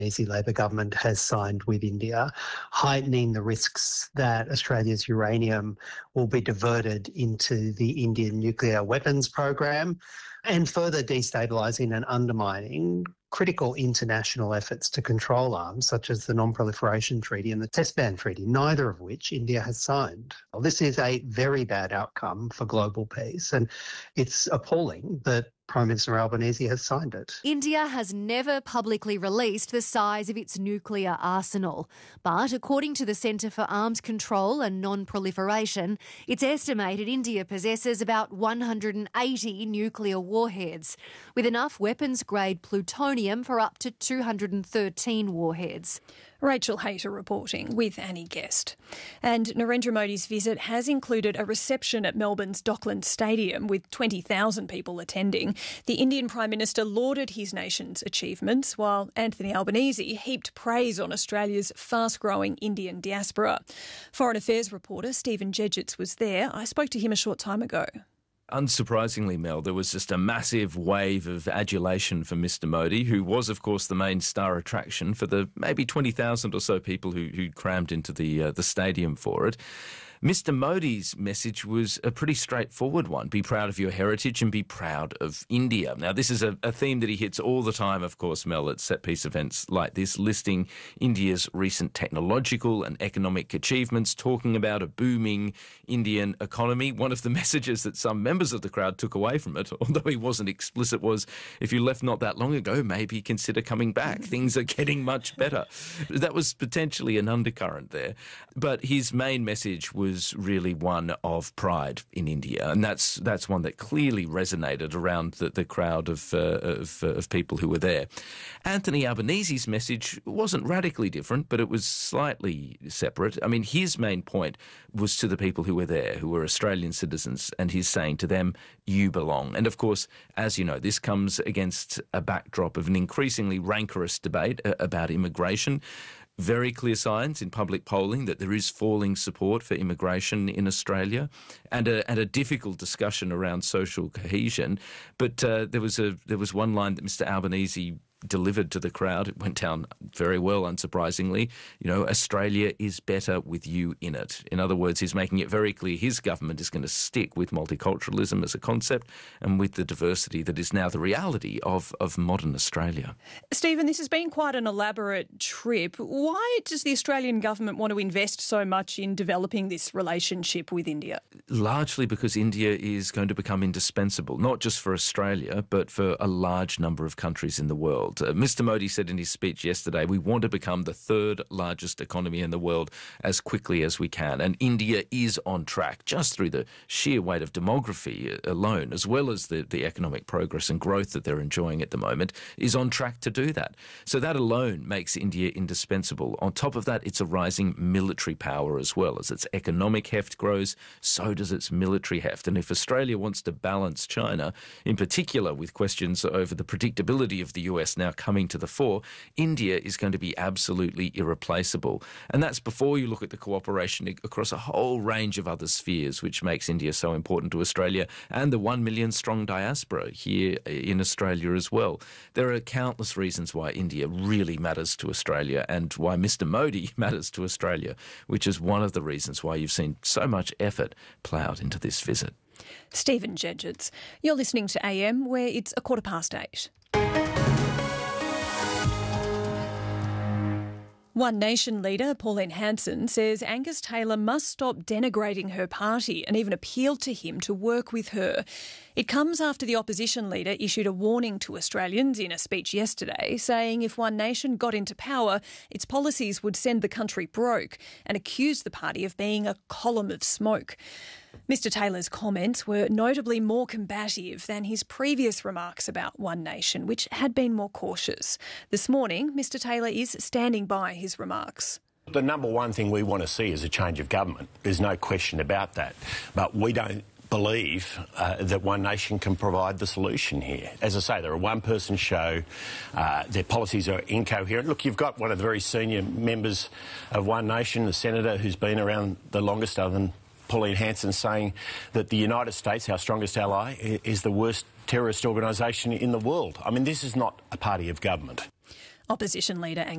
Albanese Labor government has signed with India, heightening the risks that Australia's uranium will be diverted into the Indian nuclear weapons program and further destabilising and undermining critical international efforts to control arms, such as the Non-Proliferation Treaty and the Test Ban Treaty, neither of which India has signed. Well, this is a very bad outcome for global peace, and it's appalling that Prime Minister Albanese has signed it. India has never publicly released the size of its nuclear arsenal. But according to the Centre for Arms Control and Non-Proliferation, it's estimated India possesses about 180 nuclear warheads, with enough weapons-grade plutonium for up to 213 warheads. Rachel Hayter reporting with Annie Guest. And Narendra Modi's visit has included a reception at Melbourne's Docklands Stadium with 20,000 people attending. The Indian Prime Minister lauded his nation's achievements, while Anthony Albanese heaped praise on Australia's fast-growing Indian diaspora. Foreign Affairs reporter Stephen Jedgetts was there. I spoke to him a short time ago. Unsurprisingly, Mel, there was just a massive wave of adulation for Mr Modi, who was, of course, the main star attraction for the maybe 20,000 or so people who crammed into the stadium for it. Mr Modi's message was a pretty straightforward one. Be proud of your heritage and be proud of India. Now, this is a theme that he hits all the time, of course, Mel, at set-piece events like this, listing India's recent technological and economic achievements, talking about a booming Indian economy. One of the messages that some members of the crowd took away from it, although he wasn't explicit, was if you left not that long ago, maybe consider coming back. Things are getting much better. That was potentially an undercurrent there. But his main message was really one of pride in India, and that's one that clearly resonated around the crowd of people who were there. Anthony Albanese's message wasn't radically different, but it was slightly separate. I mean, his main point was to the people who were there, who were Australian citizens, and he's saying to them, you belong. And of course, as you know, this comes against a backdrop of an increasingly rancorous debate about immigration. Very clear signs in public polling that there is falling support for immigration in Australia, and a difficult discussion around social cohesion. But there was one line that Mr Albanese delivered to the crowd. It went down very well, unsurprisingly. You know, Australia is better with you in it. In other words, he's making it very clear his government is going to stick with multiculturalism as a concept and with the diversity that is now the reality of modern Australia. Stephen, this has been quite an elaborate trip. Why does the Australian government want to invest so much in developing this relationship with India? Largely because India is going to become indispensable, not just for Australia, but for a large number of countries in the world. Mr Modi said in his speech yesterday, we want to become the third largest economy in the world as quickly as we can. And India is on track, just through the sheer weight of demography alone, as well as the economic progress and growth that they're enjoying at the moment, is on track to do that. So that alone makes India indispensable. On top of that, it's a rising military power as well. As its economic heft grows, so does its military heft. And if Australia wants to balance China, in particular with questions over the predictability of the US now coming to the fore, India is going to be absolutely irreplaceable. And that's before you look at the cooperation across a whole range of other spheres, which makes India so important to Australia and the 1 million strong diaspora here in Australia as well. There are countless reasons why India really matters to Australia and why Mr Modi matters to Australia, which is one of the reasons why you've seen so much effort ploughed into this visit. Stephen Jedgetts, you're listening to AM, where it's 8:15. One Nation leader, Pauline Hanson, says Angus Taylor must stop denigrating her party and even appealed to him to work with her. It comes after the opposition leader issued a warning to Australians in a speech yesterday, saying if One Nation got into power, its policies would send the country broke, and accused the party of being a column of smoke. Mr Taylor's comments were notably more combative than his previous remarks about One Nation, which had been more cautious. This morning, Mr Taylor is standing by his remarks. The number one thing we want to see is a change of government. There's no question about that. But we don't believe that One Nation can provide the solution here. As I say, they're a one-person show. Their policies are incoherent. Look, you've got one of the very senior members of One Nation, the senator who's been around the longest, other than Pauline Hanson, saying that the United States, our strongest ally, is the worst terrorist organisation in the world. I mean, this is not a party of government. Opposition leader